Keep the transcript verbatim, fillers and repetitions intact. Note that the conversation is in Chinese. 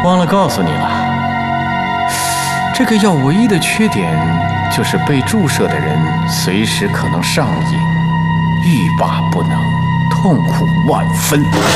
忘了告诉你了，这个药唯一的缺点就是被注射的人随时可能上瘾，欲罢不能，痛苦万分。